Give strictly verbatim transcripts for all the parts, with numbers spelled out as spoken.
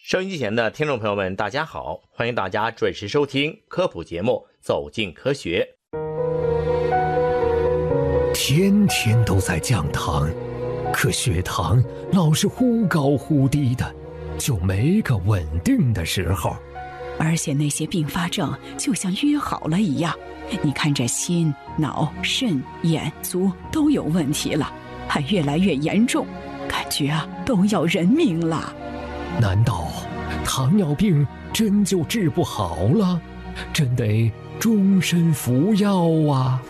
收音机前的听众朋友们大家好，欢迎大家准时收听科普节目走进科学。 天天都在降糖，可血糖老是忽高忽低的，就没个稳定的时候。 而且那些并发症就像约好了一样，你看这心、脑、肾、眼、足都有问题了，还越来越严重，感觉啊都要人命了。 难道糖尿病真就治不好了？真得终身服药啊？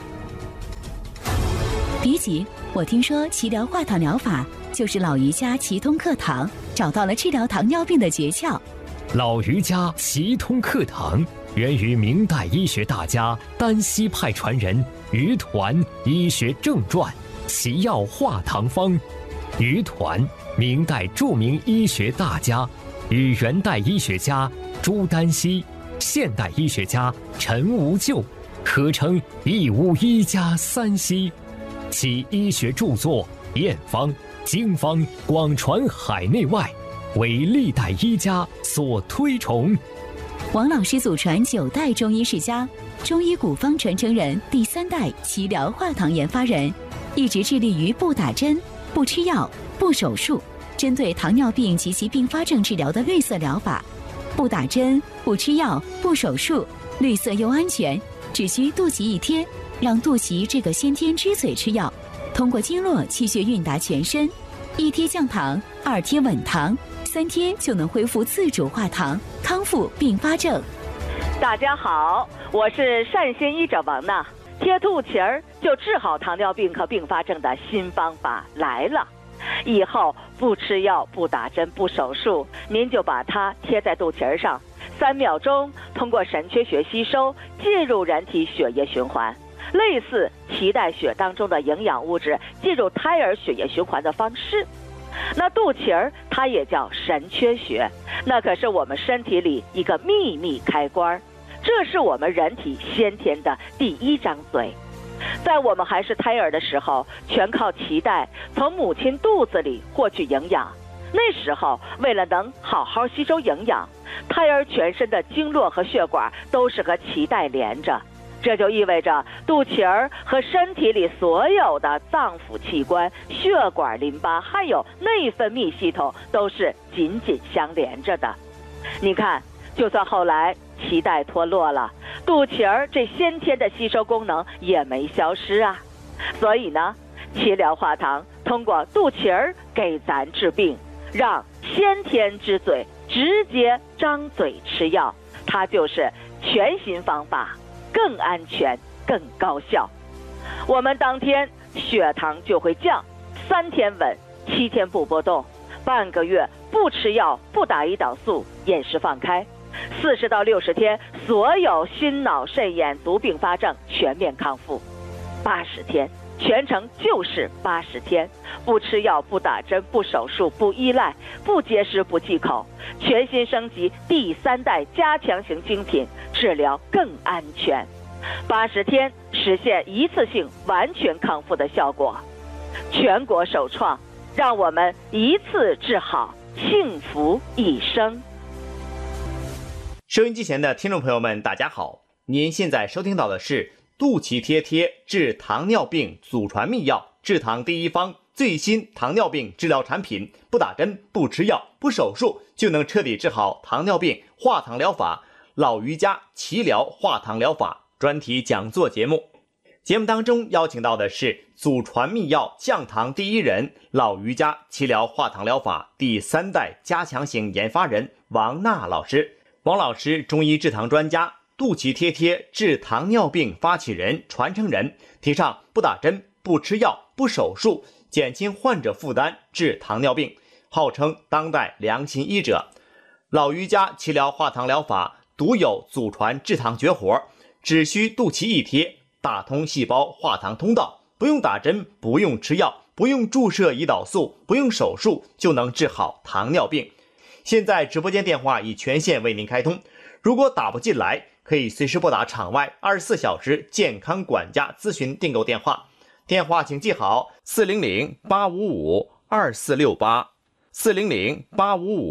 别急，我听说脐疗化糖疗法就是老瑜伽脐通课堂找到了治疗糖尿病的诀窍。 老瑜伽脐通课堂源于明代医学大家丹溪派传人于团医学正传脐药化糖方。于团，明代著名医学大家，与元代医学家朱丹溪、现代医学家陈无咎合称一屋一家三溪，其医学著作、验方、经方广传海内外，为历代医家所推崇。 王老师祖传九代中医世家，中医古方传承人，第三代脐疗化糖研发人，一直致力于不打针、不吃药、不手术，针对糖尿病及其并发症治疗的绿色疗法。不打针、不吃药、不手术，绿色又安全，只需肚脐一贴，让肚脐这个先天支嘴吃药，通过经络气血运达全身，一贴降糖，二贴稳糖，三天就能恢复自主化糖，康复并发症。 大家好，我是善心医者王娜。贴肚脐儿就治好糖尿病和并发症的新方法来了。以后不吃药、不打针、不手术，您就把它贴在肚脐儿上，三秒钟通过神阙穴吸收，进入人体血液循环，类似脐带血当中的营养物质进入胎儿血液循环的方式。那肚脐儿它也叫神阙穴，那可是我们身体里一个秘密开关，这是我们人体先天的第一张嘴。在我们还是胎儿的时候，全靠脐带从母亲肚子里获取营养。那时候为了能好好吸收营养，胎儿全身的经络和血管都是和脐带连着，这就意味着肚脐儿和身体里所有的脏腑器官、血管、淋巴还有内分泌系统都是紧紧相连着的。你看，就算后来脐带脱落了，肚脐儿这先天的吸收功能也没消失啊。所以呢，脐疗化糖通过肚脐儿给咱治病，让先天之嘴直接张嘴吃药，它就是全新方法，更安全更高效。我们当天血糖就会降，三天稳，七天不波动，半个月不吃药不打胰岛素，饮食放开，四十到六十天，所有心脑肾眼足并发症全面康复。八十天，全程就是八十天，不吃药、不打针、不手术、不依赖、不节食、不忌口，全新升级第三代加强型精品，治疗更安全。八十天实现一次性完全康复的效果，全国首创，让我们一次治好，幸福一生。 收音机前的听众朋友们大家好，您现在收听到的是肚脐贴贴治糖尿病祖传秘药，治糖第一方最新糖尿病治疗产品，不打针、不吃药、不手术就能彻底治好糖尿病化糖疗法，老瑜伽脐疗化糖疗法专题讲座节目。节目当中邀请到的是祖传秘药降糖第一人，老瑜伽脐疗化糖疗法第三代加强型研发人王娜老师。王老师中医治糖专家，肚脐贴贴治糖尿病发起人、传承人，提倡不打针、不吃药、不手术，减轻患者负担，治糖尿病，号称当代良心医者。老瑜伽脐疗化糖疗法独有祖传治糖绝活，只需肚脐一贴，打通细胞化糖通道，不用打针，不用吃药，不用注射胰岛素，不用手术，就能治好糖尿病。现在直播间电话已全线为您开通，如果打不进来，可以随时拨打场外二十四小时健康管家咨询订购电话，电话请记好四零零八五五二四六八四零零八五五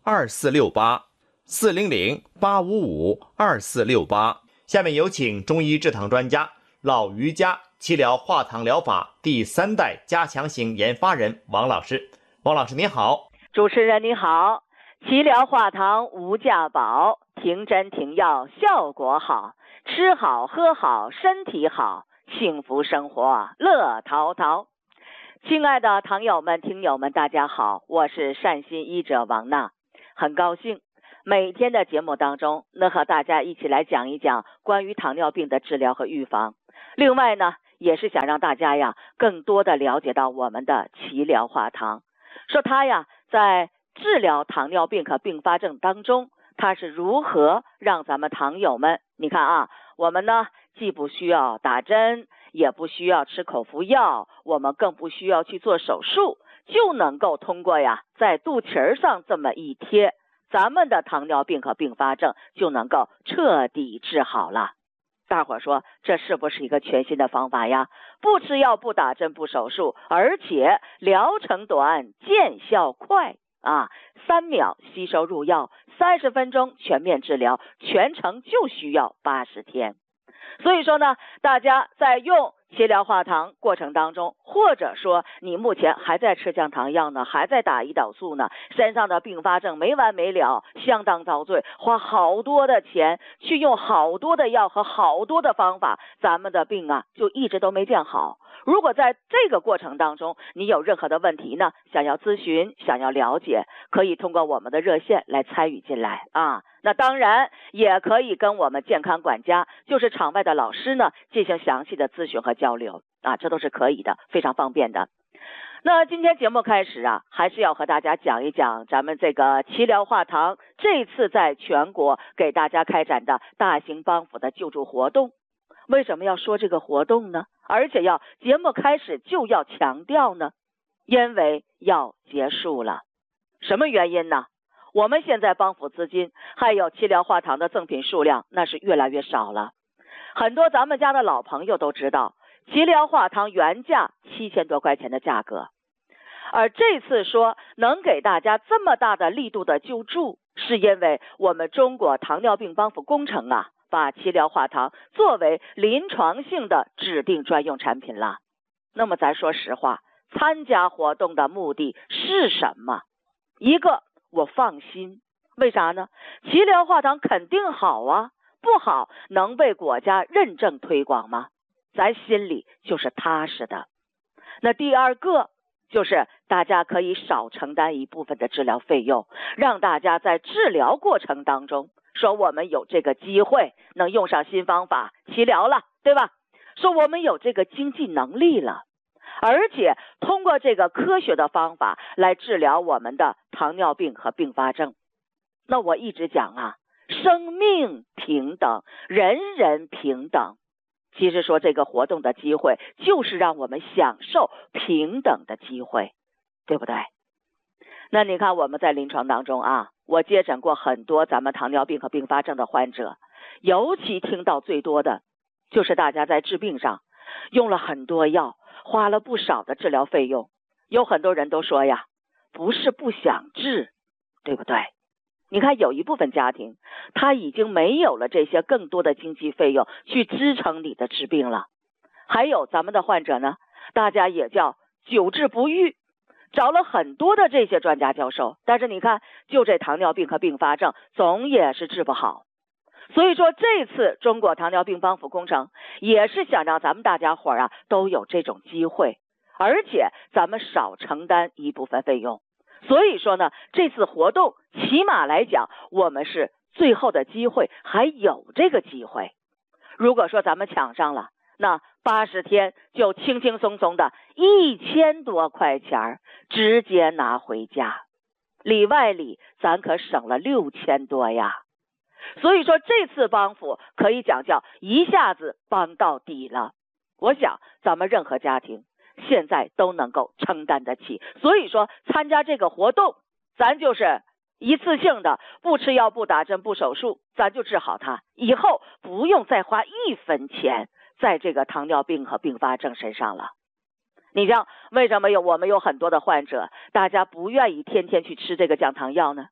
二四六八，四零零八五五二四六八。下面有请中医制糖专家、老瑜伽气疗化糖疗法第三代加强型研发人王老师。王老师您好。 主持人您好。气疗化糖无价宝，停针停药效果好，吃好喝好身体好，幸福生活乐淘淘。亲爱的糖友们听友们大家好，我是善心医者王娜，很高兴每天的节目当中能和大家一起来讲一讲关于糖尿病的治疗和预防。另外呢，也是想让大家呀更多的了解到我们的气疗化糖，说它呀在治疗糖尿病和并发症当中，它是如何让咱们糖友们，你看啊，我们呢既不需要打针，也不需要吃口服药，我们更不需要去做手术，就能够通过呀在肚脐上这么一贴，咱们的糖尿病和并发症就能够彻底治好了。大伙说这是不是一个全新的方法呀？不吃药，不打针，不手术，而且疗程短，见效快啊！三秒吸收入药，三十分钟全面治疗，全程就需要八十天。所以说呢，大家在用气疗化糖过程当中，或者说你目前还在吃降糖药呢，还在打胰岛素呢，身上的并发症没完没了，相当遭罪，花好多的钱去用好多的药和好多的方法，咱们的病啊就一直都没见好。如果在这个过程当中你有任何的问题呢，想要咨询，想要了解，可以通过我们的热线来参与进来啊。那当然也可以跟我们健康管家，就是场外的老师呢进行详细的咨询和交流啊，这都是可以的，非常方便的。那今天节目开始啊，还是要和大家讲一讲咱们这个气疗化糖这次在全国给大家开展的大型帮扶的救助活动。为什么要说这个活动呢？而且要节目开始就要强调呢？因为要结束了。什么原因呢？我们现在帮扶资金还有气疗化糖的赠品数量那是越来越少了。很多咱们家的老朋友都知道，气疗化糖原价七千多块钱的价格，而这次说能给大家这么大的力度的救助，是因为我们中国糖尿病帮扶工程啊，把气疗化糖作为临床性的指定专用产品了。那么咱说实话，参加活动的目的是什么？一个，我放心，为啥呢？气疗化糖肯定好啊，不好能被国家认证推广吗？咱心里就是踏实的。那第二个就是大家可以少承担一部分的治疗费用，让大家在治疗过程当中说我们有这个机会能用上新方法气疗了，对吧？说我们有这个经济能力了，而且通过这个科学的方法来治疗我们的糖尿病和并发症。那我一直讲啊，生命平等，人人平等。其实说这个活动的机会就是让我们享受平等的机会，对不对？那你看我们在临床当中啊，我接诊过很多咱们糖尿病和并发症的患者，尤其听到最多的就是大家在治病上用了很多药，花了不少的治疗费用。有很多人都说呀，不是不想治，对不对？你看有一部分家庭他已经没有了这些更多的经济费用去支撑你的治病了。还有咱们的患者呢，大家也叫久治不愈，找了很多的这些专家教授，但是你看就这糖尿病和并发症总也是治不好。所以说这次中国糖尿病帮扶工程也是想让咱们大家伙啊都有这种机会，而且咱们少承担一部分费用。所以说呢，这次活动起码来讲，我们是最后的机会，还有这个机会。如果说咱们抢上了，那八十天就轻轻松松的一千多块钱直接拿回家，里外里咱可省了六千多呀。所以说这次帮扶可以讲叫一下子帮到底了。我想咱们任何家庭现在都能够承担得起，所以说参加这个活动，咱就是一次性的，不吃药，不打针，不手术，咱就治好它，以后不用再花一分钱在这个糖尿病和并发症身上了。你像为什么有我们有很多的患者，大家不愿意天天去吃这个降糖药呢？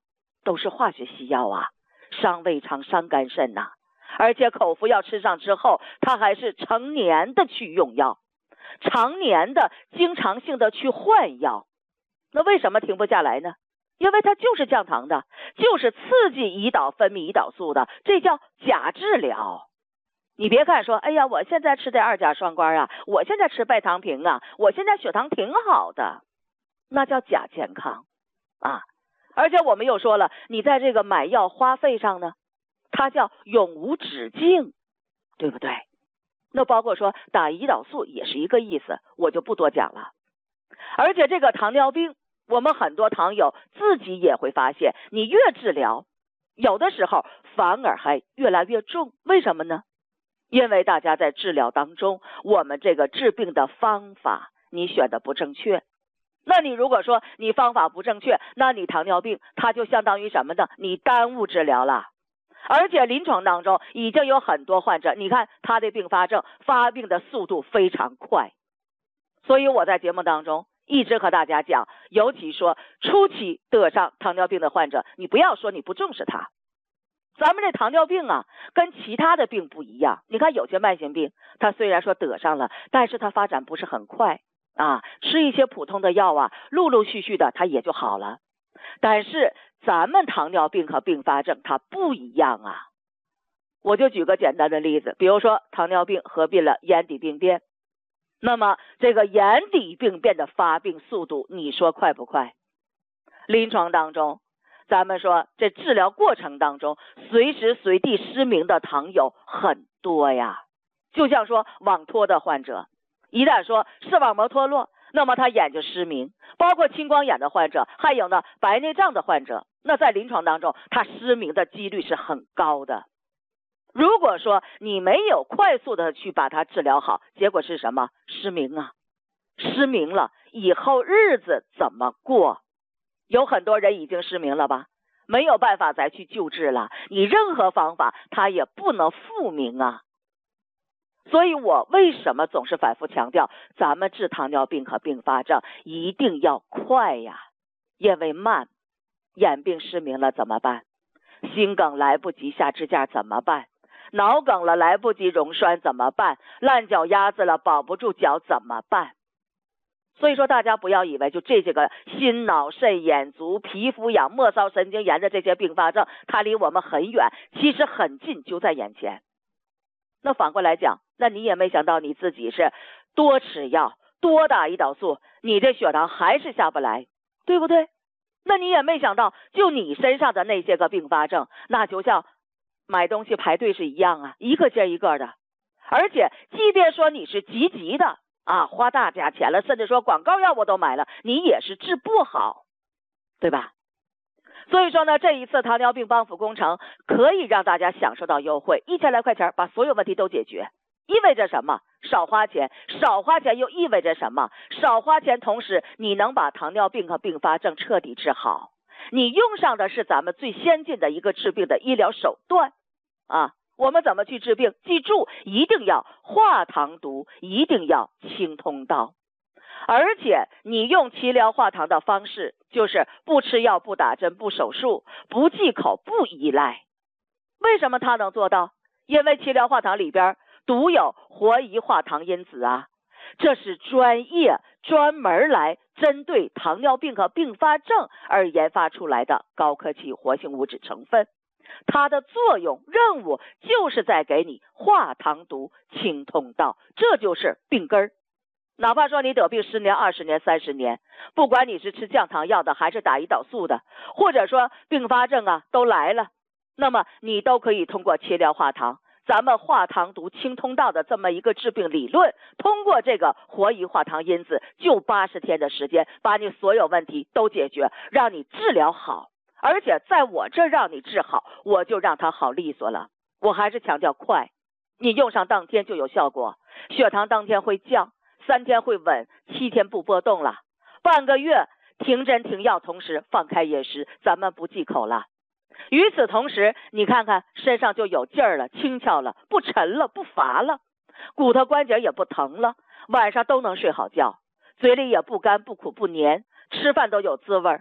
都是化学西药啊，伤胃肠伤肝肾呐、啊。而且口服药吃上之后，它还是成年的去用药，常年的经常性的去换药。那为什么停不下来呢？因为它就是降糖的，就是刺激胰岛分泌胰岛素的，这叫假治疗。你别看说，哎呀，我现在吃这二甲双胍啊，我现在吃拜糖平啊，我现在血糖挺好的，那叫假健康啊。而且我们又说了，你在这个买药花费上呢，它叫永无止境，对不对？那包括说打胰岛素也是一个意思，我就不多讲了。而且这个糖尿病，我们很多糖友自己也会发现，你越治疗，有的时候反而还越来越重。为什么呢？因为大家在治疗当中，我们这个治病的方法你选的不正确。那你如果说你方法不正确，那你糖尿病它就相当于什么呢？你耽误治疗了。而且临床当中已经有很多患者，你看他的并发症发病的速度非常快。所以我在节目当中一直和大家讲，尤其说初期得上糖尿病的患者，你不要说你不重视他。咱们这糖尿病啊，跟其他的病不一样。你看有些慢性病，它虽然说得上了，但是它发展不是很快啊，吃一些普通的药啊，陆陆续续的它也就好了。但是咱们糖尿病和并发症它不一样啊。我就举个简单的例子，比如说糖尿病合并了眼底病变，那么这个眼底病变的发病速度，你说快不快？临床当中咱们说这治疗过程当中，随时随地失明的糖友很多呀。就像说网脱的患者，一旦说视网膜脱落，那么他眼就失明，包括青光眼的患者，还有呢白内障的患者，那在临床当中他失明的几率是很高的。如果说你没有快速的去把它治疗好，结果是什么？失明啊，失明了以后日子怎么过？有很多人已经失明了吧，没有办法再去救治了，你任何方法他也不能复明啊。所以我为什么总是反复强调，咱们治糖尿病和并发症一定要快呀，因为慢，眼病失明了怎么办？心梗来不及下支架怎么办？脑梗了来不及溶栓怎么办？烂脚丫子了保不住脚怎么办？所以说大家不要以为就这些个心脑肾眼足皮肤痒末梢神经炎的这些并发症它离我们很远，其实很近，就在眼前。那反过来讲，那你也没想到你自己是多吃药多打胰岛素，你这血糖还是下不来，对不对？那你也没想到就你身上的那些个并发症，那就像买东西排队是一样啊，一个接一个的。而且即便说你是急急的啊，花大价钱了，甚至说广告药我都买了，你也是治不好，对吧？所以说呢，这一次糖尿病帮扶工程可以让大家享受到优惠，一千来块钱把所有问题都解决。意味着什么？少花钱。少花钱又意味着什么？少花钱，同时你能把糖尿病和并发症彻底治好。你用上的是咱们最先进的一个治病的医疗手段啊！我们怎么去治病？记住，一定要化糖毒，一定要清通道。而且你用齐疗化糖的方式，就是不吃药、不打针、不手术、不忌口、不依赖。为什么它能做到？因为齐疗化糖里边独有活胰化糖因子啊，这是专业专门来针对糖尿病和并发症而研发出来的高科技活性物质成分。它的作用任务就是在给你化糖毒、清通道，这就是病根儿。哪怕说你得病十年、二十年、三十年，不管你是吃降糖药的还是打胰岛素的，或者说并发症啊都来了，那么你都可以通过切疗化糖，咱们化糖毒清通道的这么一个治病理论，通过这个活胰化糖因子，就八十天的时间把你所有问题都解决，让你治疗好。而且在我这让你治好，我就让它好利索了。我还是强调快，你用上当天就有效果，血糖当天会降，三天会稳，七天不波动了，半个月停针停药，同时放开饮食，咱们不忌口了。与此同时，你看看身上就有劲儿了，轻巧了，不沉了，不乏了，骨头关节也不疼了，晚上都能睡好觉，嘴里也不干不苦不黏，吃饭都有滋味，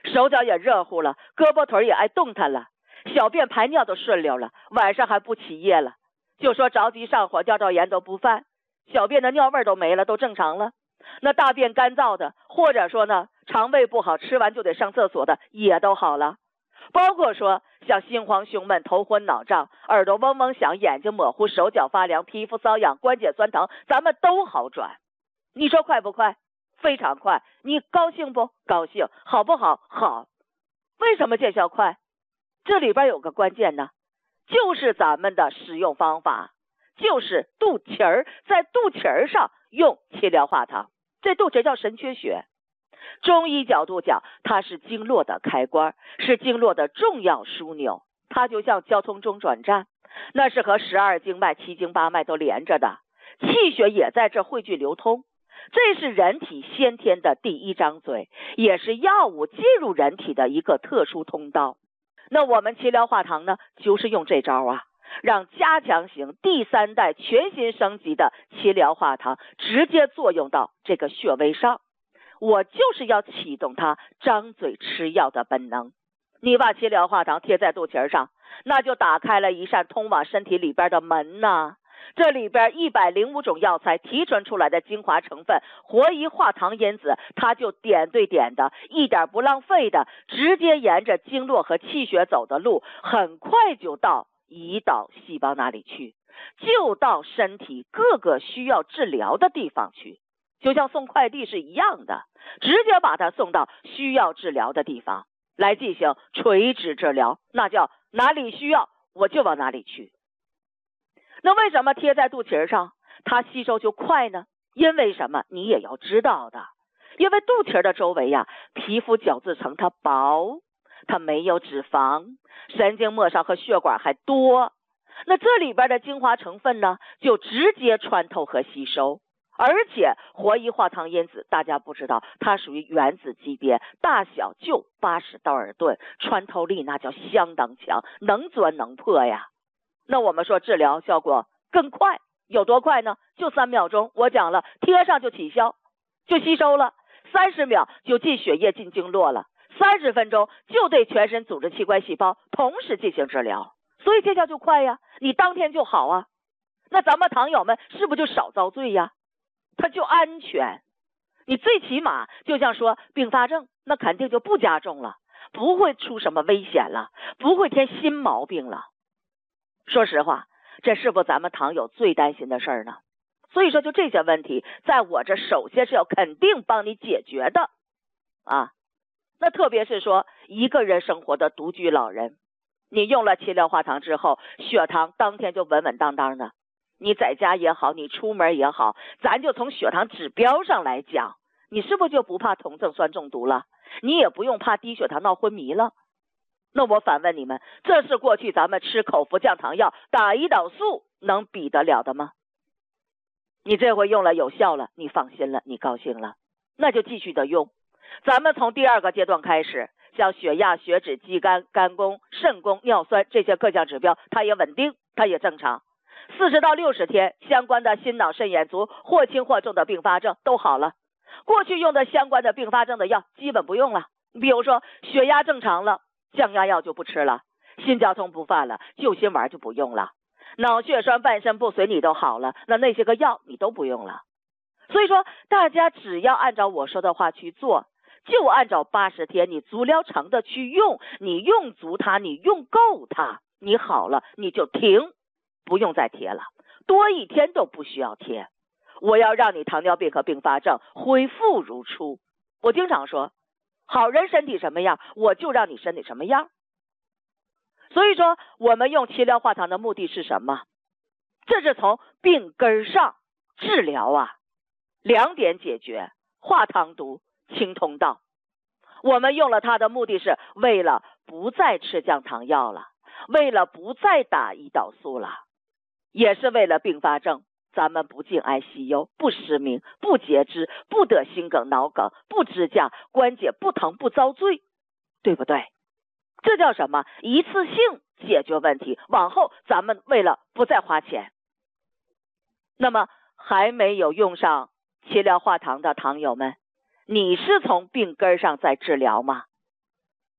手脚也热乎了，胳膊腿也爱动弹了，小便排尿都顺溜了，晚上还不起夜了。就说着急上火，尿道炎都不犯，小便的尿味都没了，都正常了。那大便干燥的，或者说呢肠胃不好，吃完就得上厕所的，也都好了。包括说像心慌胸闷、头昏脑胀、耳朵嗡嗡响、眼睛模糊、手脚发凉、皮肤瘙痒、关节酸疼，咱们都好转。你说快不快？非常快。你高兴不？高兴。好不好？好。为什么见效快？这里边有个关键呢，就是咱们的使用方法，就是肚脐儿，在肚脐儿上用七疗化糖。这肚脐叫神阙穴，中医角度讲，它是经络的开关，是经络的重要枢纽，它就像交通中转站，那是和十二经脉、七经八脉都连着的，气血也在这汇聚流通。这是人体先天的第一张嘴，也是药物进入人体的一个特殊通道。那我们七疗化糖呢，就是用这招啊，让加强型第三代全新升级的七疗化糖直接作用到这个穴位上。我就是要启动它张嘴吃药的本能。你把七疗化糖贴在肚脐上，那就打开了一扇通往身体里边的门呐。这里边一百零五种药材提纯出来的精华成分，活铱化糖因子，它就点对点的，一点不浪费的，直接沿着经络和气血走的路，很快就到胰岛细胞那里去，就到身体各个需要治疗的地方去，就像送快递是一样的，直接把它送到需要治疗的地方来进行垂直治疗，那叫哪里需要我就往哪里去。那为什么贴在肚脐上它吸收就快呢？因为什么？你也要知道的，因为肚脐的周围呀，皮肤角质层它薄，它没有脂肪，神经末梢和血管还多，那这里边的精华成分呢，就直接穿透和吸收。而且活铱化糖因子大家不知道，它属于原子级别，大小就八十道尔顿，穿透力那叫相当强，能钻能破呀。那我们说治疗效果更快，有多快呢？就三秒钟，我讲了，贴上就起效，就吸收了，三十秒就进血液进经络了，三十分钟就对全身组织器官细胞同时进行治疗，所以见效就快呀，你当天就好啊。那咱们糖友们是不是就少遭罪呀？它就安全，你最起码就像说并发症，那肯定就不加重了，不会出什么危险了，不会添新毛病了。说实话，这是不是咱们糖友最担心的事儿呢？所以说就这些问题在我这首先是要肯定帮你解决的啊。那特别是说一个人生活的独居老人，你用了七疗化糖之后，血糖当天就稳稳当当的，你在家也好，你出门也好，咱就从血糖指标上来讲，你是不是就不怕酮症酸中毒了？你也不用怕低血糖闹昏迷了。那我反问你们，这是过去咱们吃口服降糖药、打胰岛素能比得了的吗？你这回用了有效了，你放心了，你高兴了，那就继续的用。咱们从第二个阶段开始，像血压、血脂、肌酐、肝功、肾功、尿酸这些各项指标，它也稳定，它也正常。四十到六十天，相关的心脑肾眼足或轻或重的并发症都好了。过去用的相关的并发症的药基本不用了，比如说血压正常了，降压药就不吃了，心绞痛不犯了，救心丸就不用了，脑血栓半身不遂你都好了，那那些个药你都不用了。所以说大家只要按照我说的话去做，就按照八十天你足疗程的去用，你用足它，你用够它，你好了你就停，不用再贴了，多一天都不需要贴。我要让你糖尿病和并发症恢复如初。我经常说好人身体什么样，我就让你身体什么样。所以说我们用七疗化糖的目的是什么？这是从病根上治疗啊，两点解决，化糖毒，清通道。我们用了它的目的是为了不再吃降糖药了，为了不再打胰岛素了，也是为了并发症咱们不进 I C U， 不失明，不截肢，不得心梗脑梗，不支架，关节不疼不遭罪，对不对？这叫什么？一次性解决问题，往后咱们为了不再花钱。那么还没有用上七疗化糖的糖友们，你是从病根上在治疗吗？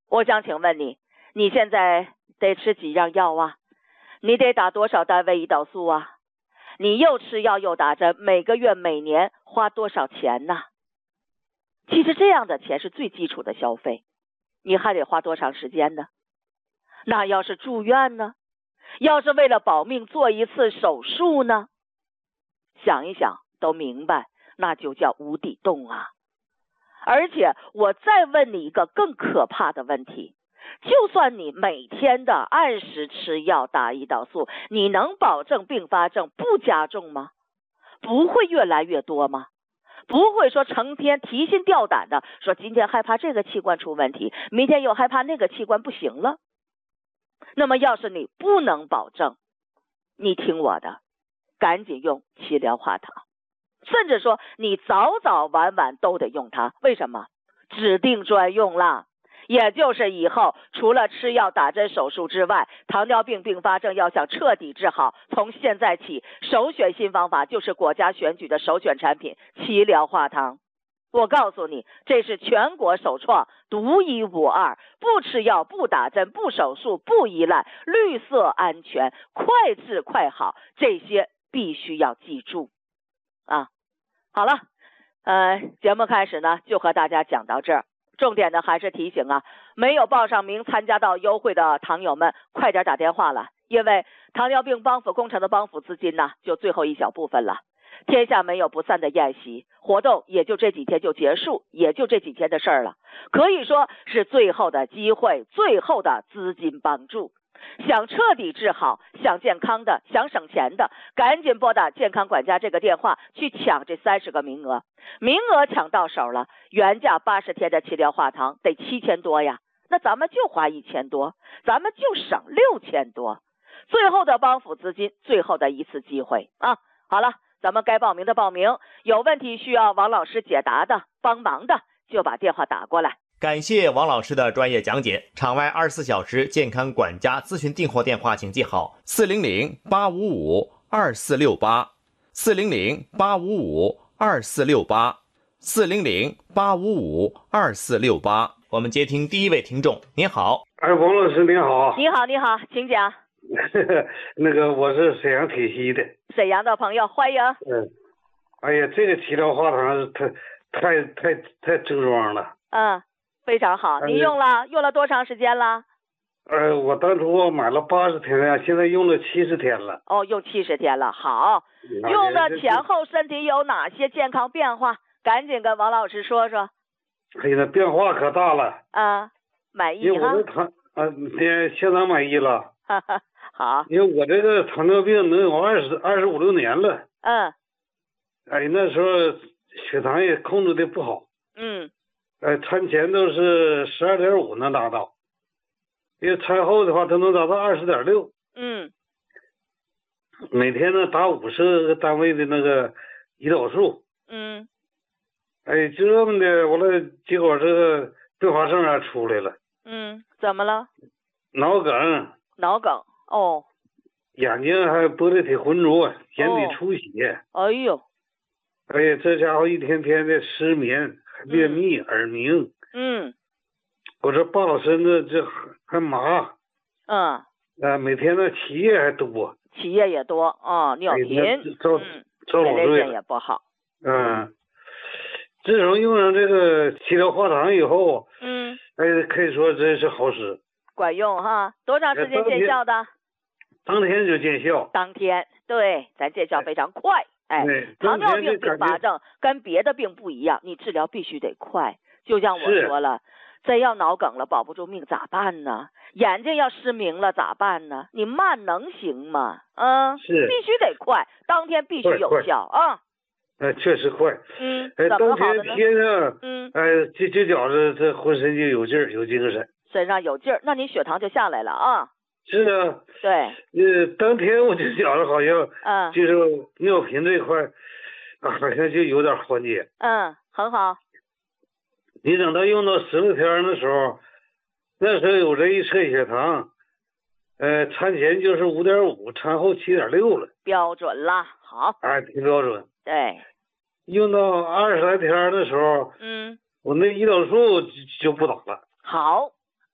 我想请问你，你现在得吃几样药啊？你得打多少单位胰岛素啊？你又吃药又打针，每个月每年花多少钱呢？其实这样的钱是最基础的消费，你还得花多长时间呢？那要是住院呢？要是为了保命做一次手术呢？想一想都明白，那就叫无底洞啊！而且我再问你一个更可怕的问题，就算你每天的按时吃药打胰岛素，你能保证并发症不加重吗？不会越来越多吗？不会说成天提心吊胆的说今天害怕这个器官出问题，明天又害怕那个器官不行了。那么要是你不能保证，你听我的，赶紧用七疗化糖，甚至说你早早晚晚都得用它。为什么？指定专用啦。也就是以后除了吃药打针手术之外，糖尿病并发症要想彻底治好，从现在起首选新方法就是国家选举的首选产品七疗化糖。我告诉你，这是全国首创，独一无二，不吃药不打针不手术不依赖，绿色安全，快治快好，这些必须要记住啊。好了，呃，节目开始呢就和大家讲到这儿。重点的还是提醒啊，没有报上名参加到优惠的糖友们，快点打电话了，因为糖尿病帮扶工程的帮扶资金呢，就最后一小部分了。天下没有不散的宴席，活动也就这几天就结束，也就这几天的事儿了，可以说是最后的机会，最后的资金帮助。想彻底治好，想健康的，想省钱的，赶紧拨打健康管家这个电话去抢这三十个名额。名额抢到手了，原价八十天的七疗化糖得七千多呀，那咱们就花一千多，咱们就省六千多。最后的帮扶资金，最后的一次机会啊！好了，咱们该报名的报名，有问题需要王老师解答的、帮忙的，就把电话打过来。 感谢王老师的专业讲解。场外二十四小时健康管家咨询订货电话，请记好：四零零八五五二四六八，四零零八五五二四六八，四零零八五五二四六八。我们接听第一位听众，您好。 哎，王老师您好。 你好，你好，请讲。 那个我是沈阳铁西的。 沈阳的朋友，欢迎。 嗯。哎呀，这个七疗化糖太太太太正装了。 嗯。非常好，您用了、哎、用了多长时间了？ 呃，我当初我买了八十天了，现在用了七十天了。 哦，用七十天了，好。用的前后身体有哪些健康变化？赶紧跟王老师说说。 哎呀，变化可大了。 啊，满意哈？ 因为我这糖啊，也相当满意了。 哈哈，好。 因为我这个糖尿病能有二十二十五六年了。 嗯。 哎，那时候血糖也控制的不好。 嗯。 呃，餐前都是十二点五能达到，因为餐后的话，它能达到二十点六。 嗯。 每天呢打五十个单位的那个胰岛素。 嗯。 哎，就这么的，完了，结果这个并发症还出来了。 嗯，怎么了？ 脑梗。 脑梗，哦。 眼睛还玻璃体浑浊，眼底出血。 哦、哎呦。 哎呀，这家伙一天天的失眠。便秘、嗯、耳鸣， 嗯， 我这抱老身子这还麻， 嗯， 啊，每天的起夜还多， 起夜也多啊、哦，尿频， 哎、遭嗯， 遭老罪也不好， 嗯，自从用上这个七疗化糖以后， 嗯， 哎，可以说真是好使， 管用哈，多长时间见效的？ 当天就见效， 当天，对，咱见效非常快。哎，糖尿病并发症跟别的病不一样，你治疗必须得快。就像我说了，真要脑梗了保不住命咋办呢？眼睛要失明了咋办呢？你慢能行吗？嗯， 是， 必须得快，当天必须有效啊。 哎，确实快。 嗯， 哎，当天贴上， 嗯， 哎，这这觉着这浑身就有劲儿，有精神， 身上有劲儿，那你血糖就下来了啊。 是啊， 对， 呃，当天我就觉着好像， 嗯， 就是尿频这一块，啊，好像就有点缓解。 嗯，很好。 你等到用到十来天的时候，那时候有人一测血糖，呃，餐前就是五点五，餐后七点六了， 标准了，好。 哎，挺标准。 对。 用到二十来天的时候， 嗯， 我那胰岛素就就不打了。 好。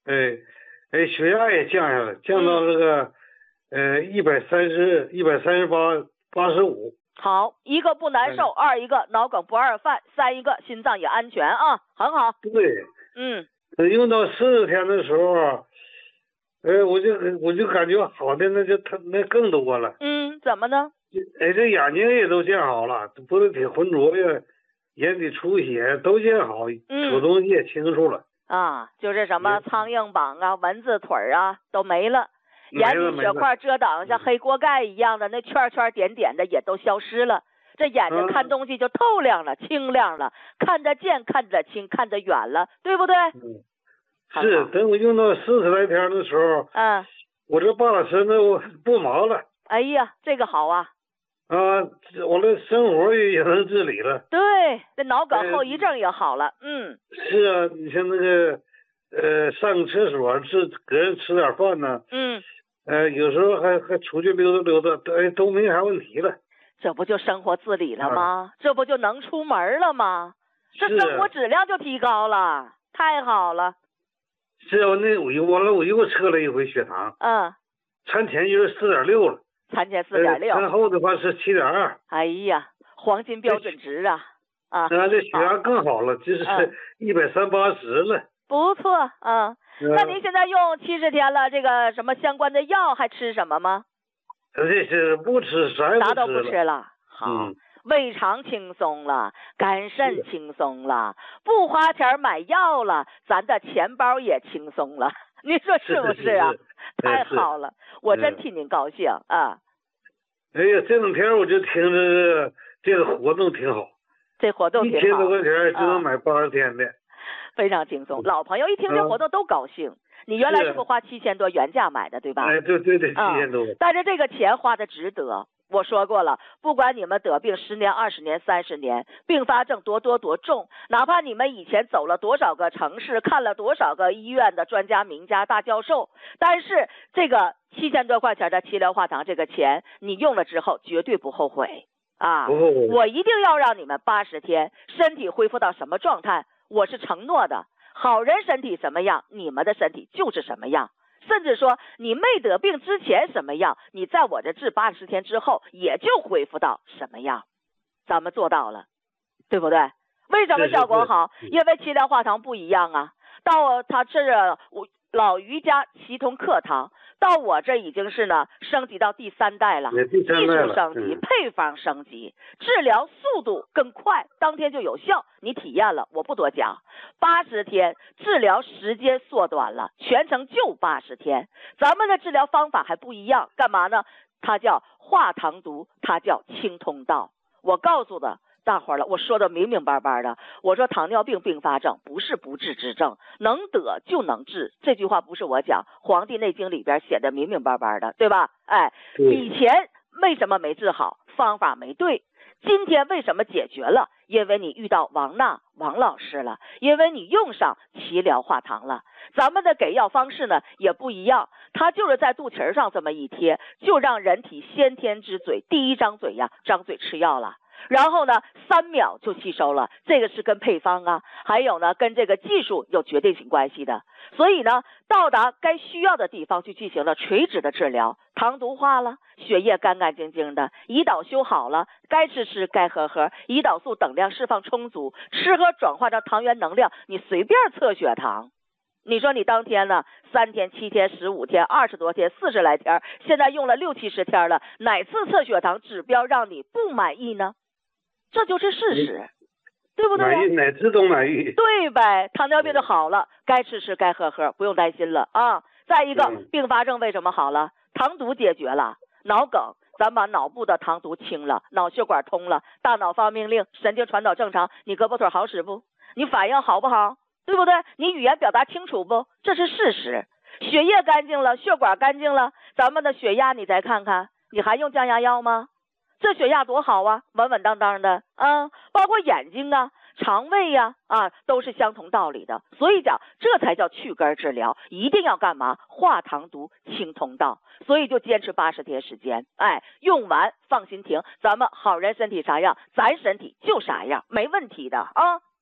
哎哎，血压也降下来，降到这个、嗯、呃一百三十一百三十八八十五。 好，一个不难受，哎、二一个脑梗不二犯，三一个心脏也安全啊，很好。 对， 嗯， 用到四十天的时候啊，哎，我就我就感觉好的那就他那更多了。 嗯，怎么呢？ 哎，这眼睛也都见好了，不是挺浑浊呀，眼底出血都见好， 嗯、 瞅东西也清楚了。 啊，就是什么苍蝇膀啊、蚊子腿啊都没了， 没了眼底血块遮挡像黑锅盖一样的那圈圈点点的也都消失了，这眼睛看东西就透亮了、清亮了，看得见、看得清、看得远了，对不对？ 嗯，是。等我用到四十来天的时候， 嗯， 我这扒拉身子我不麻了。 哎呀，这个好啊。 啊，我的生活也也能自理了。 对，这脑梗后遗症也好了。嗯， 是啊，你像那个，呃，上个厕所吃，给人吃点饭呢。 嗯。 呃，有时候还还出去溜达溜达，哎，都没啥问题了。 这不就生活自理了吗？啊、这不就能出门了吗？这生活质量就提高了，太好了。 是啊，那我又完了，我又测了一回血糖。 嗯。 餐前就是四点六了。 餐前四点六， 餐后的话是七点二。 哎呀，黄金标准值啊！啊， 啊，这血压更好了，就是一百三八十了。 不错啊。嗯、那您现在用七十天了，这个什么相关的药还吃什么吗？ 这是不吃，啥也不吃了。 啥都不吃了。好， 嗯、 胃肠轻松了，肝肾轻松了，不花钱买药了，咱的钱包也轻松了。你说是不是啊？ 是是是太好了，我真替您高兴啊！ 哎呀，这两天我就听着这个活动挺好， 这活动挺好， 一千多块钱就能买八十天的， 啊、非常轻松。老朋友一听这活动都高兴。嗯、你原来是不是花七千多原价买的，对吧？ 哎，对对对，七千多、 嗯。但是这个钱花的值得。我说过了，不管你们得病十年、二十年、三十年，并发症多多多重，哪怕你们以前走了多少个城市，看了多少个医院的专家、名家、大教授，但是这个七千多块钱的齐疗化糖，这个钱你用了之后绝对不后悔啊！ 哦、 我一定要让你们八十天身体恢复到什么状态，我是承诺的。好人身体什么样，你们的身体就是什么样。甚至说你没得病之前什么样，你在我这治八十天之后也就恢复到什么样，咱们做到了，对不对？为什么效果好？ 是是是因为齐疗化糖不一样啊。到他吃我老于家齐同克糖，到我这已经是呢升级到第三代了， 技术升级、 嗯、 配方升级，治疗速度更快，当天就有效。你体验了，我不多讲。八十天治疗时间缩短了，全程就八十天。咱们的治疗方法还不一样，干嘛呢？它叫化糖毒，它叫清通道。我告诉的大伙儿了，我说的明明白白的。我说糖尿病并发症不是不治之症，能得就能治。这句话不是我讲，《黄帝内经》里边写的明明白白的，对吧？哎，以前为什么没治好？方法没对。今天为什么解决了？因为你遇到王娜王老师了，因为你用上齐疗化糖了。咱们的给药方式呢也不一样，它就是在肚脐上这么一贴，就让人体先天之嘴第一张嘴呀，张嘴吃药了。然后呢，三秒就吸收了，这个是跟配方啊，还有呢，跟这个技术有决定性关系的。所以呢，到达该需要的地方去进行了垂直的治疗，糖毒化了，血液干干净净的，胰岛修好了，该吃吃，该喝喝，胰岛素等量释放充足，吃喝转化成糖原能量，你随便测血糖。你说你当天呢，三天、七天、十五天、二十多天、四十来天，现在用了六七十天了，哪次测血糖指标让你不满意呢？这就是事实，对不对？ 满意，哪次都满意。 对呗，糖尿病就好了，该吃吃，该喝喝，不用担心了啊。再一个， 嗯、 并发症为什么好了？糖毒解决了，脑梗，咱把脑部的糖毒清了，脑血管通了，大脑发命令，神经传导正常，你胳膊腿好使不？你反应好不好？对不对？你语言表达清楚不？这是事实。血液干净了，血管干净了，咱们的血压你再看看，你还用降压药吗？这血压多好啊，稳稳当当的啊！包括眼睛啊、肠胃呀 啊, 啊，都是相同道理的。所以讲，这才叫去根治疗，一定要干嘛？化糖毒、清通道。所以就坚持八十天时间，哎，用完放心停。咱们好人身体啥样，咱身体就啥样，没问题的啊。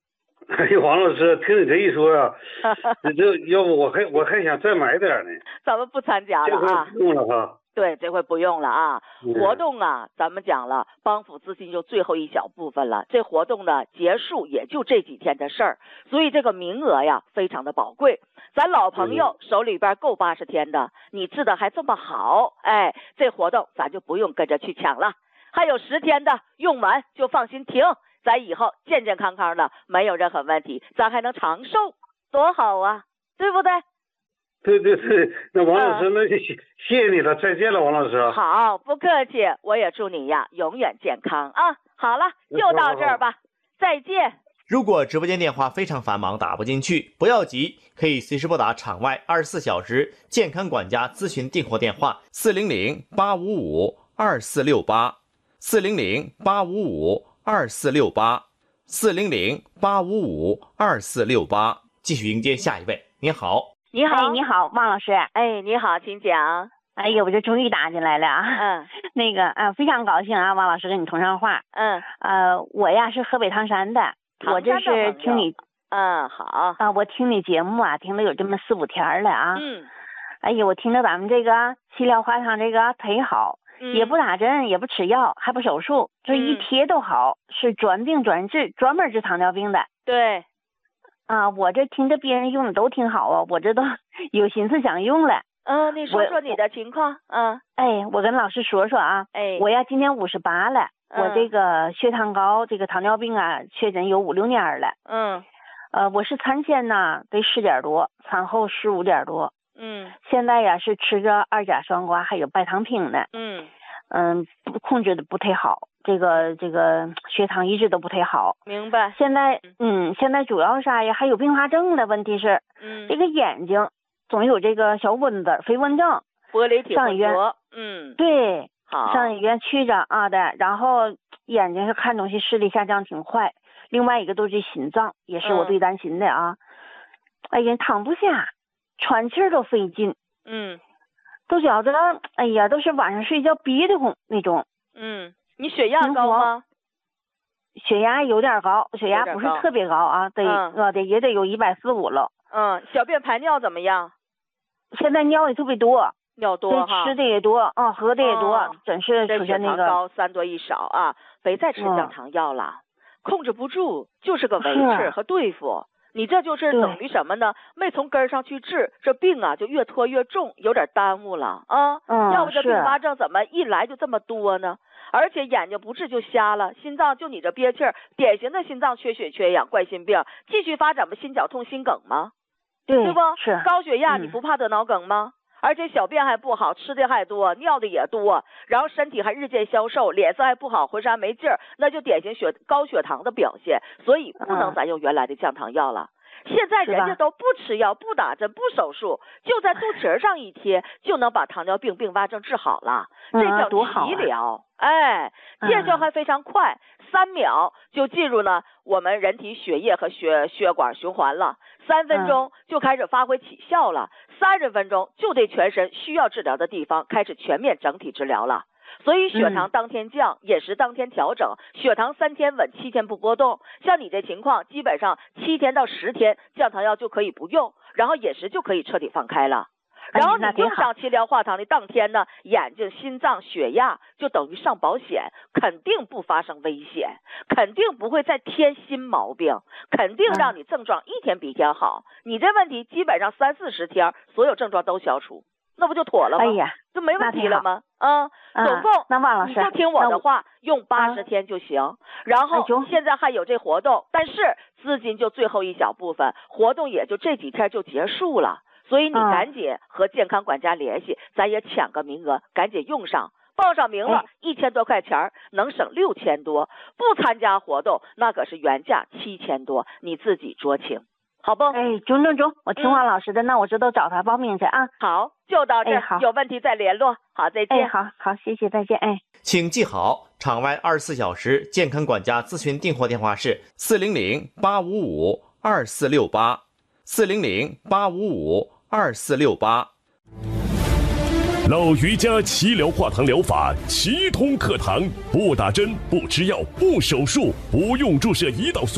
哎呦，王老师，听你这一说呀、啊，这要不我还我还想再买点呢。 咱们不参加了啊， 不用了哈。 对，这回不用了啊。活动啊，咱们讲了，帮扶资金就最后一小部分了。这活动呢结束也就这几天的事儿，所以这个名额呀非常的宝贵。咱老朋友手里边够八十天的，你治的还这么好，哎，这活动咱就不用跟着去抢了。还有十天的，用完就放心停。咱以后健健康康的，没有任何问题，咱还能长寿，多好啊，对不对？ 对对对，那王老师，嗯、那就谢谢谢你了，再见了，王老师。 好，不客气，我也祝你呀永远健康啊。好了，就到这儿吧，再见。 如果直播间电话非常繁忙打不进去，不要急，可以随时拨打场外二十四小时健康管家咨询订货电话四零零八五五二四六八四零零八五五二四六八四零零八五五二四六八。继续迎接下一位。你好。 你好， 哎，你好，王老师。 哎，你好，请讲。 哎呦，我这终于打进来了啊。 嗯。 那个啊，非常高兴啊，王老师跟你通上话。 嗯。 呃，我呀是河北唐山的，我这是听你。 嗯，好。 啊，我听你节目啊，听了有这么四五天了啊。 嗯。 哎呀，我听着咱们这个七疗化汤这个忒好， 嗯、 也不打针，也不吃药，还不手术，这一贴都好，嗯、是专病专治，专门治糖尿病的。 对。 啊，我这听着别人用的都挺好啊，我这都有心思想用了。 嗯，你说说你的情况。嗯， 哎，我跟老师说说啊。 哎， 我呀今年五十八了， 嗯、 我这个血糖高，这个糖尿病啊，确诊有五六年了。 嗯。 呃，我是产前呢得十点多，产后十五点多。 嗯。 现在呀是吃着二甲双胍还有拜糖平的。 嗯。 嗯，控制的不太好。这个这个血糖一直都不太好， 明白。 现在嗯，现在主要啥呀？还有并发症的问题是， 嗯， 这个眼睛总有这个小蚊子、飞蚊症， 玻璃体上医院， 嗯， 对， 好， 上医院去着啊的，然后眼睛是看东西视力下降挺快，另外一个都是心脏，也是我最担心的啊。嗯、哎呀，躺不下，喘气儿都费劲， 嗯， 都觉得哎呀，都是晚上睡觉憋得慌那种， 嗯。你血压高吗？ 血压有点高，血压不是特别高啊，得呃得也得有一百四五了。 嗯，小便排尿怎么样？ 现在尿也特别多， 尿多哈， 吃的也多啊，喝的也多， 哦、 真是出现那个高三多一少啊，别再吃降糖药了，嗯、控制不住，就是个维持和对付。你这就是等于什么呢？没从根上去治，这病啊就越拖越重，有点耽误了啊。 嗯， 要不这并发症怎么一来就这么多呢？而且眼睛不治就瞎了，心脏就你这憋气儿，典型的心脏缺血缺氧冠心病，继续发展不心绞痛心梗吗？ 对， 对不？ 是高血压你不怕得脑梗吗？嗯、而且小便还不好，吃的还多，尿的也多，然后身体还日渐消瘦，脸色还不好，浑身还没劲儿，那就典型血高血糖的表现，所以不能再用原来的降糖药了。嗯、现在人家都不吃药、不打针、不手术，就在肚脐上一贴，就能把糖尿病并发症治好了， 嗯、 这叫奇疗。哎，见效还非常快，嗯、三秒就进入呢我们人体血液和血血管循环了，三分钟就开始发挥起效了，三十、嗯、分钟就对全身需要治疗的地方开始全面整体治疗了。所以血糖当天降，嗯、饮食当天调整，血糖三天稳，七天不波动。像你这情况，基本上七天到十天降糖药就可以不用，然后饮食就可以彻底放开了。然后你用上七疗化糖的当天呢，眼睛、心脏、血压就等于上保险，肯定不发生危险，肯定不会再添新毛病，肯定让你症状一天比一天好。嗯、你这问题基本上三四十天，所有症状都消除，那不就妥了吗？ 哎呀， 就没问题了吗？啊，总共那王老师你就听我的话，用八十天就行。啊、然后现在还有这活动，但是资金就最后一小部分，活动也就这几天就结束了。所以你赶紧和健康管家联系，嗯、咱也抢个名额，赶紧用上，报上名了，一、哎、千多块钱能省六千多，不参加活动那可是原价七千多，你自己酌情，好不？ 哎，中中中，我听王老师的，嗯、那我知道找他报名去啊。 好，就到这儿， 哎、好， 有问题再联络。好，再见。 哎，好好，谢谢，再见。哎， 请记好，场外二十四小时健康管家咨询订货电话是四零零八五五二四六八四零零八五五二四六八。 老瑜伽奇疗化糖疗法，奇通课堂，不打针，不吃药，不手术，不用注射胰岛素，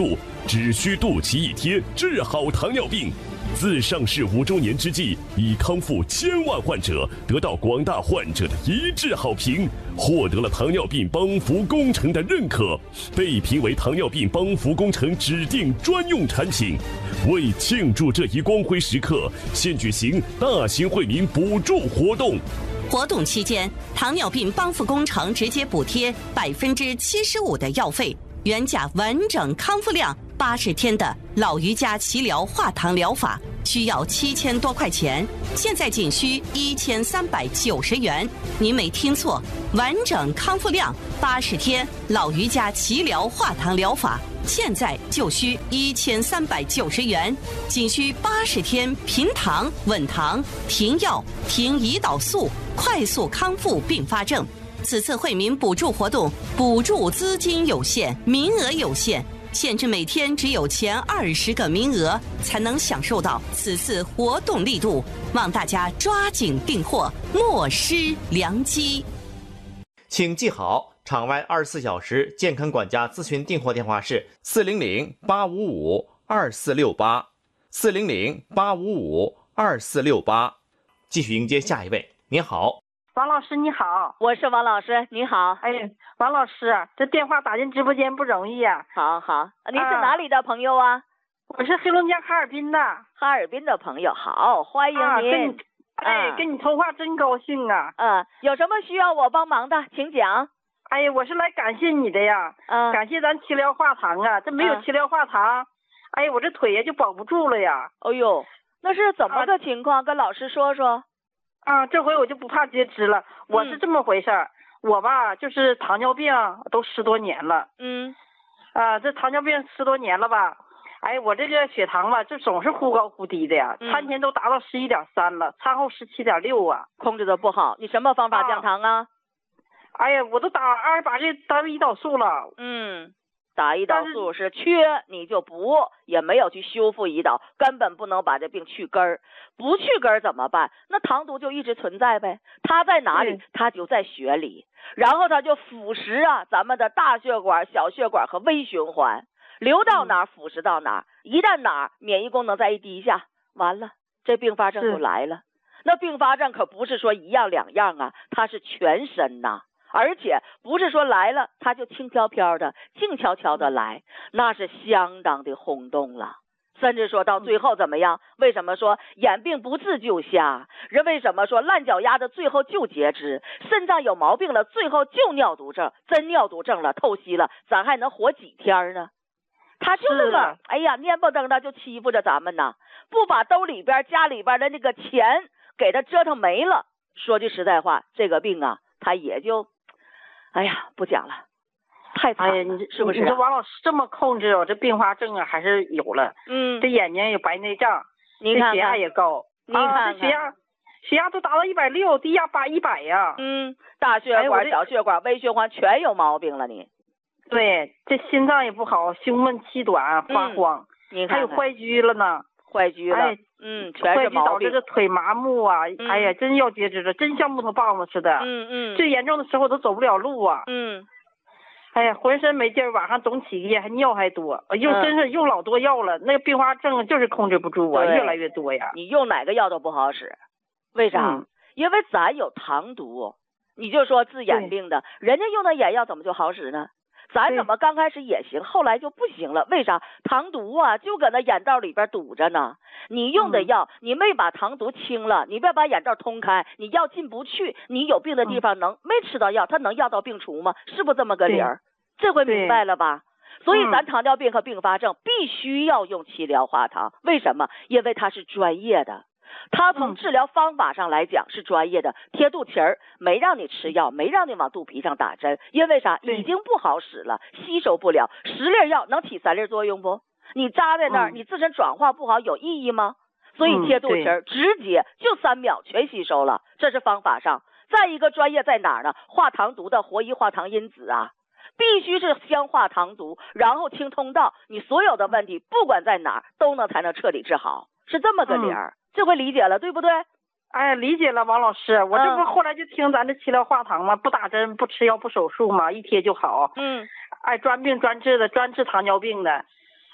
只需肚脐一贴，治好糖尿病。自上市五周年之际，已康复千万患者，得到广大患者的一致好评，获得了糖尿病帮扶工程的认可，被评为糖尿病帮扶工程指定专用产品。为庆祝这一光辉时刻，现举行大型惠民补助活动。 活动期间，糖尿病帮扶工程直接补贴百分之七十五的药费，原价完整康复量八十天的老瑜伽齐疗化糖疗法需要七千多块钱，现在仅需一千三百九十元。您没听错，完整康复量八十天老瑜伽齐疗化糖疗法现在就需一千三百九十元，仅需八十天平糖、稳糖、停药、停胰岛素，快速康复并发症。此次惠民补助活动，补助资金有限，名额有限，限制每天只有前二十个名额才能享受到此次活动力度，望大家抓紧订货，莫失良机。 请记好，场外二十四小时健康管家咨询订货电话是四零零八五五二四六八，四零零八五五二四六八。继续迎接下一位，您好。 王老师你好。 我是王老师，你好。 哎，王老师，这电话打进直播间不容易啊。 好好，您是哪里的朋友啊？ 我是黑龙江哈尔滨的。 哈尔滨的朋友，好，欢迎您。 啊、跟你哎、嗯，跟你通话真高兴啊。 嗯，有什么需要我帮忙的，请讲。 哎呀，我是来感谢你的呀。嗯，感谢咱齐疗化糖啊，这没有齐疗化糖，嗯、哎呀，我这腿呀就保不住了呀。 哎呦，那是怎么个情况？啊、跟老师说说。 啊，这回我就不怕截肢了。我是这么回事儿，嗯、我吧就是糖尿病都十多年了。 嗯。 啊，这糖尿病十多年了吧？哎，我这个血糖吧，就总是忽高忽低的呀。嗯、餐前都达到十一点三了，餐后十七点六啊， 控制的不好。你什么方法降糖啊？啊哎呀，我都打二十八个单位胰岛素了。 嗯。打胰岛素是缺你就补，也没有去修复胰岛，根本不能把这病去根儿。不去根儿怎么办？那糖毒就一直存在呗。它在哪里？它就在血里，然后它就腐蚀啊咱们的大血管、小血管和微循环，流到哪儿腐蚀到哪儿。一旦哪儿免疫功能再一低下，完了，这并发症就来了。那并发症可不是说一样两样啊，它是全身呐。而且不是说来了他就轻飘飘的静悄悄的来，那是相当的轰动了。甚至说到最后怎么样？为什么说眼病不治就瞎？人为什么说烂脚丫子最后就截肢？肾脏有毛病了最后就尿毒症，真尿毒症了透析了，咱还能活几天呢？他就这么哎呀蔫不登的就欺负着咱们呢，不把兜里边家里边的那个钱给他折腾没了。说句实在话，这个病啊他也就哎呀，不讲了，太惨了，哎呀， 你是不是、啊？ 你说王老师这么控制，我这并发症啊还是有了。 嗯， 这眼睛有白内障， 你看看血压也高， 你看看、 啊、这血压血压都达到一百六，低压八一百呀。 嗯，大血管、哎、小血管、微循环全有毛病了你。 对，这心脏也不好，胸闷气短，发慌， 嗯、你看看还有坏疽了呢。 坏疽了， 哎， 嗯，全是毛病， 导致这腿麻木啊、嗯！哎呀，真要截肢了，真像木头棒子似的。 嗯嗯。 最严重的时候都走不了路啊。 嗯。 哎呀，浑身没劲儿，晚上总起夜，还尿还多，又真是用老多药了，嗯、那个并发症就是控制不住啊，越来越多呀。 你用哪个药都不好使，为啥？嗯、因为咱有糖毒，你就说治眼病的，人家用的眼药怎么就好使呢？咱怎么刚开始也行，后来就不行了？为啥？糖毒啊，就搁那眼道里边堵着呢。你用的药，嗯、你没把糖毒清了，你别把眼道通开，你药进不去，你有病的地方能、嗯、没吃到药，它能药到病除吗？是不这么个理儿？这回明白了吧？所以咱糖尿病和并发症必须要用齐疗化糖，为什么？因为它是专业的。他从治疗方法上来讲是专业的，贴肚脐儿没让你吃药，没让你往肚皮上打针，因为啥？已经不好使了，吸收不了。十粒药能起三粒作用不？你扎在那儿，嗯、你自身转化不好，有意义吗？所以贴肚脐儿、嗯、直接就三秒全吸收了，这是方法上。再一个专业在哪儿呢？化糖毒的活乙化糖因子啊，必须是先化糖毒，然后清通道，你所有的问题不管在哪儿都能才能彻底治好，是这么个理儿。嗯这回理解了，对不对？ 哎，理解了，王老师。我这不后来就听咱这齐疗化糖嘛，不打针、不吃药、不手术嘛，一贴就好。 嗯。 哎，专病专治的，专治糖尿病的。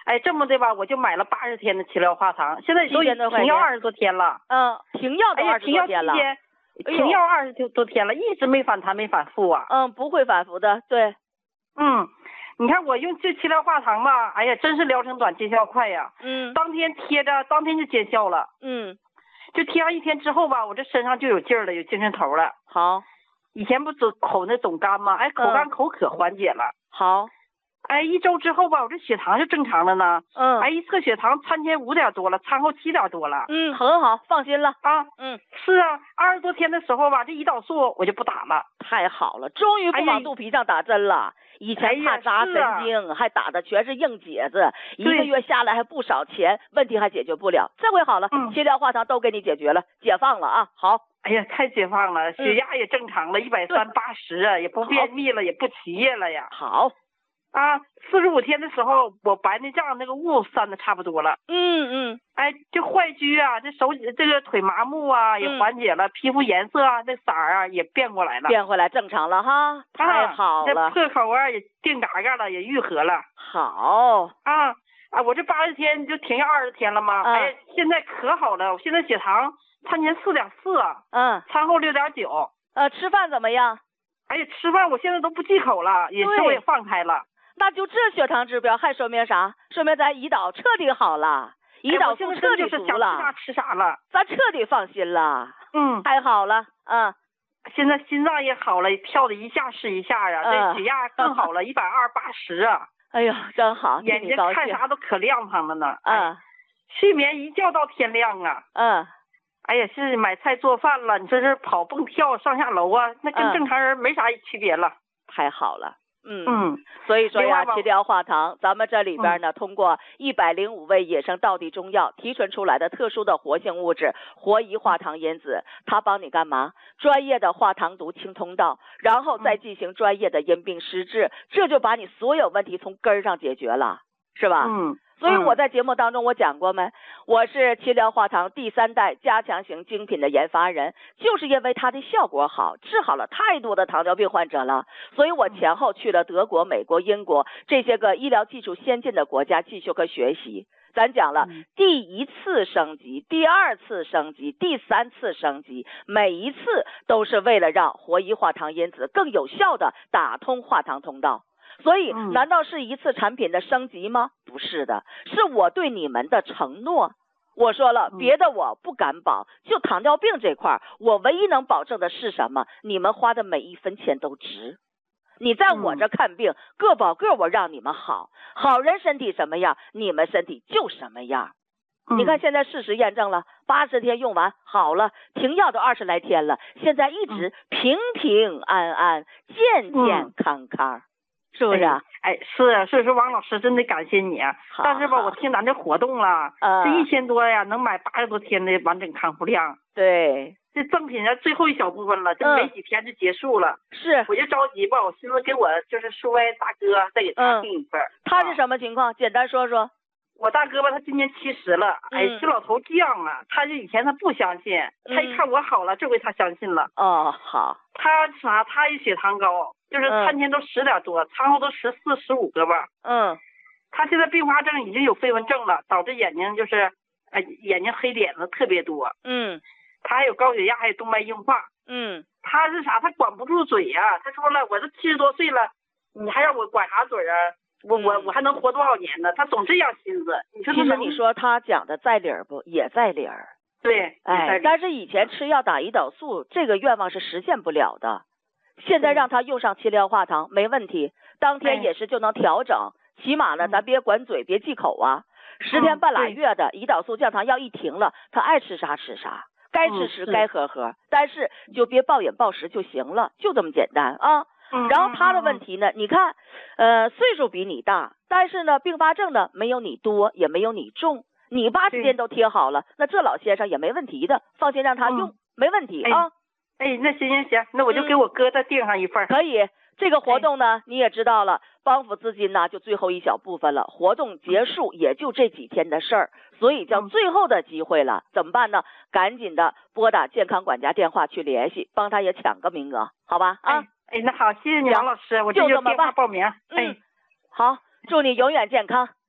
哎，这么的吧，我就买了八十天的齐疗化糖，现在都停药二十多天了。 嗯，停药都二十多天了。 哎呀，停药期间，停药二十多天了，一直没反弹，没反复啊。 嗯，不会反复的，对。 嗯，你看我用这齐疗化糖吧，哎呀，真是疗程短，见效快呀。 嗯。 当天贴着，当天就见效了。 嗯。 就贴上一天之后吧，我这身上就有劲儿了，有精神头了。 好。 以前不总口那总干吗？哎，口干口渴缓解了。 好。 哎，一周之后吧，我这血糖就正常了呢。 嗯。 哎，一测血糖餐前五点多了，餐后七点多了。 嗯，很好，放心了啊。 嗯， 是啊，二十多天的时候吧，这胰岛素我就不打了。 太好了，终于不往肚皮上打针了。哎、以前怕扎神经， 啊、 还打的全是硬结子，一个月下来还不少钱，问题还解决不了。这回好了， 嗯、 齐疗化糖都给你解决了，解放了啊！好。 哎呀，太解放了，血压也正常了，一百三八十啊，也不便秘了，也不起夜了呀。 好。 啊，四十五天的时候，我白内障那个雾散的差不多了。 嗯嗯。 哎，这坏疽啊，这手这个腿麻木啊也缓解了，嗯、皮肤颜色啊，这色儿啊也变过来了。 变回来正常了哈，太好了。 啊、这破口啊也定嘎嘎了，也愈合了。 好。 啊啊，我这八十天就停药二十天了吗？ 嗯、 哎，现在可好了，我现在血糖餐前四点四， 嗯， 餐后六点九。 呃，吃饭怎么样？ 哎呀，吃饭我现在都不忌口了，饮食我也放开了。 那就这血糖指标还说明啥？说明咱胰岛彻底好了，胰岛素彻底足了， 哎、吃啥吃啥了， 咱彻底放心了。 嗯， 太好了，嗯， 现在心脏也好了，跳的一下是一下呀、啊， 嗯、 这血压更好了，一百二八十啊。 哎呦，真好， 眼睛看啥都可亮堂了呢。 嗯、 哎，睡眠一觉到天亮啊。 嗯。 哎呀，是买菜做饭了，你说是跑蹦跳上下楼啊，那跟正常人没啥区别了。 嗯、太好了。嗯嗯， 所以说呀，齐疗化糖，咱们这里边呢，嗯、通过一百零五味野生道地中药提纯出来的特殊的活性物质活胰化糖因子，它帮你干嘛？专业的化糖毒清通道，然后再进行专业的因病施治，嗯、这就把你所有问题从根儿上解决了，是吧？ 嗯。 所以我在节目当中我讲过没？我是齐疗化糖第三代加强型精品的研发人，就是因为它的效果好，治好了太多的糖尿病患者了。所以我前后去了德国、美国、英国这些个医疗技术先进的国家进修和学习。咱讲了，嗯、第一次升级、第二次升级、第三次升级，每一次都是为了让活胰化糖因子更有效的打通化糖通道。所以，难道是一次产品的升级吗？不是的，是我对你们的承诺。我说了，别的我不敢保，就糖尿病这块，我唯一能保证的是什么？你们花的每一分钱都值。你在我这看病，个保个我让你们好，好人身体什么样，你们身体就什么样。你看现在事实验证了，八十天用完好了，停药都二十来天了，现在一直平平安安、健健康康。嗯是不是啊？ 哎，是啊，所以说王老师真得感谢你啊。但是吧，我听咱这活动了， 呃、 这一千多呀，能买八十多天的完整康复量。 对， 这赠品啊，最后一小部分了，这没几天就结束了。 嗯、是， 我就着急吧，我寻思给我就是疏歪大哥再给他订一份。 嗯、他是什么情况？啊、简单说说。 我大哥吧，他今年七十了， 嗯、 哎，这老头犟啊，他就以前他不相信， 嗯、 他一看我好了，这回他相信了。 哦，好。 他啥？他也血糖高。就是餐前都十点多，餐、嗯、后都十四、十五个吧。 嗯， 他现在并发症已经有飞蚊症了，导致眼睛就是，哎，眼睛黑点子特别多。 嗯， 他还有高血压，还有动脉硬化。 嗯， 他是啥？他管不住嘴呀、啊。他说了，我都七十多岁了，你还让我管啥嘴啊？我我我还能活多少年呢？他总这样心思。你说其实你说他讲的在理儿不？也在理儿。 对， 哎，但是以前吃药打胰岛素，这个愿望是实现不了的。现在让他用上齐疗化糖没问题，当天也是就能调整，哎、起码呢，咱别管嘴，别忌口啊。十天半拉月的胰岛素降糖药一停了，他爱吃啥吃啥，该吃吃该喝喝，但是就别暴饮暴食就行了，就这么简单啊。然后他的问题呢，你看，呃，岁数比你大，但是呢，并发症呢没有你多，也没有你重，你八十天都贴好了，那这老先生也没问题的，放心让他用，嗯、没问题啊。 哎，那行行行，那我就给我哥再订上一份、 嗯。可以，这个活动呢，哎、你也知道了，帮扶资金呢就最后一小部分了，活动结束也就这几天的事儿，所以叫最后的机会了，嗯、怎么办呢？赶紧的拨打健康管家电话去联系，帮他也抢个名额，好吧？啊， 哎，哎那好，谢谢你王老师，我就这么电话报名。 嗯，哎、好，祝你永远健康。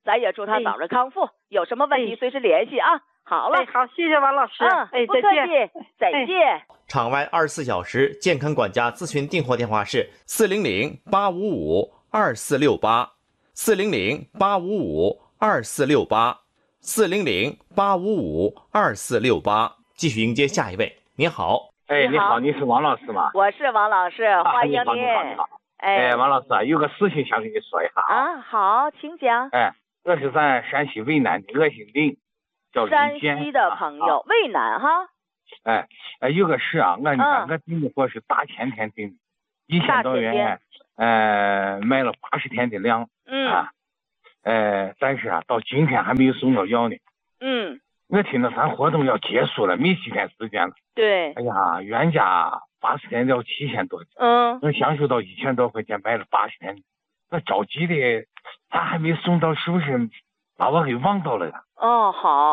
咱也祝他早日康复，有什么问题随时联系啊。好了， 哎，好，谢谢王老师。 嗯， 哎， 不客气，再见。 场外二十四小时健康管家咨询订货电话是四零零八五五二四六八，四零零八五五二四六八，四零零八五五二四六八。继续迎接下一位，您好。 哎，你好，你是王老师吗？ 我是王老师，欢迎您。 啊、你好，你好。哎，王老师啊，有个事情想跟你说一下啊。好，请讲。 哎，这是咱山西渭南的恶性病，叫山西的朋友，啊、渭南哈。 哎，哎，有个事啊，俺俺我订的货是大前天订的，一千多元，呃，买了八十天的量。 嗯。 啊，呃，但是啊，到今天还没有送到药呢。 嗯。 我听到咱活动要结束了，没几天时间了。 对。 哎呀，原价八十天要七千多。 嗯。 能享受到一千多块钱，买了八十天，那着急的，咱还没送到，是不是把我给忘到了呀？ 哦，好。